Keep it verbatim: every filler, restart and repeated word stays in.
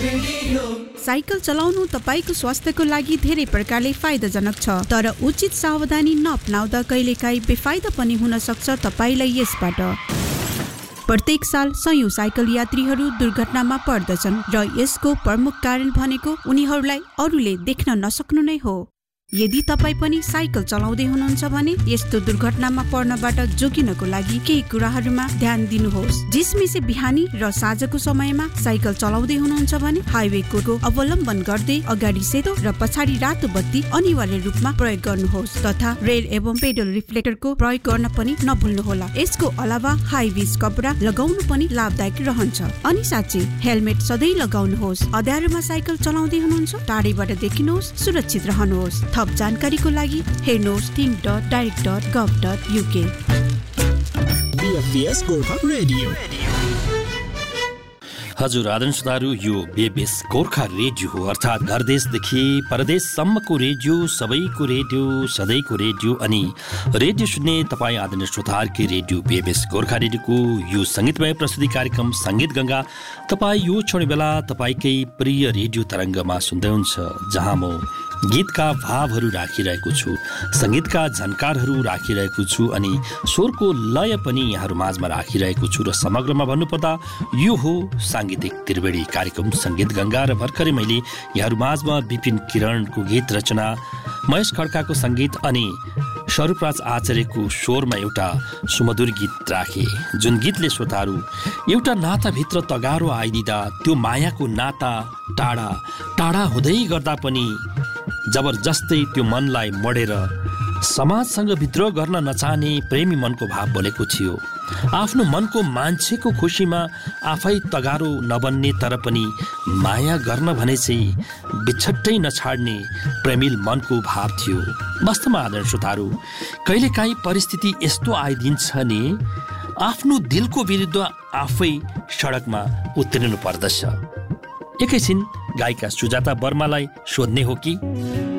Cycle चलाउनु तपाईको स्वास्थ्यको लागि धेरै प्रकारले फाइदाजनक छ, तर उचित सावधानी नअपनाउँदा कहिलेकाहीँ बेफाइदा पनि हुन सक्छ तपाईलाई यसबाट। प्रत्येक साल सयौं साइकल यात्रीहरू दुर्घटनामा पर्दछन् र यसको प्रमुख कारण भनेको उनीहरूलाई अरूले देख्न नसक्नु नै हो। यदि तपाई पनि साइकल चलाउँदै हुनुहुन्छ भने यस्तो दुर्घटनामा पर्नबाट जोगिनको लागि केही कुराहरूमा ध्यान दिनुहोस्। झिसमिसे बिहानी र साँझको समयमा साइकल चलाउँदै हुनुहुन्छ भने हाइवेको अवलम्बन गर्दै अगाडि सेतो र पछाडि रातो बत्ती अनिवार्य रूपमा प्रयोग गर्नुहोस् तथा रेल एवं पेडल रिफ्लेक्टरको प्रयोग गर्न पनि नभुल्नुहोला। यसको अलावा हाई भिज कपडा लगाउनु पनि लाभदायक रहन्छ। अनि साँच्चै हेलमेट सधैँ लगाउनुहोस्। अँध्यारोमा साइकल चलाउँदै हुनुहुन्छ टाढैबाट देखिनुहोस्, सुरक्षित रहनुहोस्। थप जानकारीको लागि हेर्नुहोस् think dot direct dot गभ dot UK. बीएफबीएस Gorkha radio. हजुर आदरणीय श्रोताहरू, यो बीएफबीएस गोर्खा रेडियो हो, अर्थात् घर देशदेखि परदेशसम्मको रेडियो, सबैको रेडियो, सधैँको रेडियो अनि रेडियो सुन्ने तपाईँ आदरणीय श्रोताहरूकै रेडियो बीएफबीएस गोर्खा रेडियोको यो सङ्गीतमय प्रस्तुति कार्यक्रम सङ्गीत गङ्गा तपाईँ यो छोड्ने बेला तपाईँकै प्रिय रेडियो तरङ्गमा सुन्दै हुन्छ, जहाँ म गीतका भावहरू राखिरहेको छु, सङ्गीतका झन्कारहरू राखिरहेको छु अनि स्वरको लय पनि यहाँहरू माझमा राखिरहेको छु। र समग्रमा भन्नुपर्दा यो हो साङ्गीतिक त्रिवेणी कार्यक्रम सङ्गीत गङ्गा। र भर्खरै मैले यहाँहरू माझमा विपिन किरणको गीत रचना, महेश खड्काको सङ्गीत अनि स्वरूपराज आचार्यको स्वरमा एउटा सुमधुर गीत राखे, जुन गीतले श्रोताहरू एउटा नाताभित्र तगारो आइदिँदा त्यो मायाको नाता टाढा टाढा हुँदै गर्दा पनि जबरजस्तै त्यो मनलाई मडेर समाजसँग विद्रोह गर्न नचाहने प्रेमी मनको भाव बोलेको थियो। आफ्नो मनको मान्छेको खुसीमा आफै तगारो नबन्ने तर पनि माया गर्न भने चाहिँ बिछट्टै नछाड्ने प्रेमिल मनको भाव थियो। वास्तवमा आदरणीय श्रोताहरू, कहिलेकाहीँ परिस्थिति यस्तो आइदिन्छ नि आफ्नो दिलको विरुद्ध आफै सडकमा उत्रिनु पर्दछ। एकैछिन गायिका सुजाता वर्मालाई सोध्ने हो कि